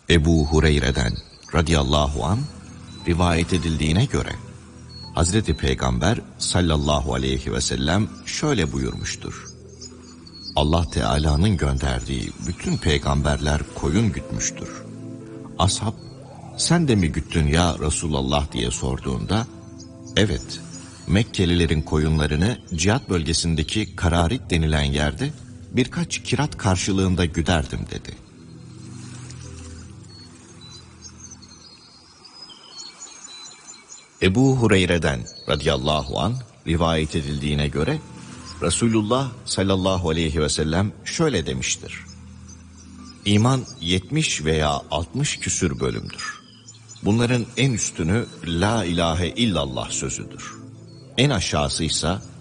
Ebu Hureyre'den radıyallahu anh rivayet edildiğine göre Hazreti Peygamber sallallahu aleyhi ve sellem şöyle buyurmuştur. Allah Teala'nın gönderdiği bütün peygamberler koyun gütmüştür. Ashab, sen de mi güttün ya Resulallah diye sorduğunda, evet, Mekkelilerin koyunlarını cihat bölgesindeki Kararit denilen yerde birkaç kirat karşılığında güderdim dedi. Ebu Hureyre'den radıyallahu anh rivayet edildiğine göre Resulullah sallallahu aleyhi ve sellem şöyle demiştir. İman 70 veya 60 küsür bölümdür. Bunların en üstünü la ilahe illallah sözüdür. En aşağısıysa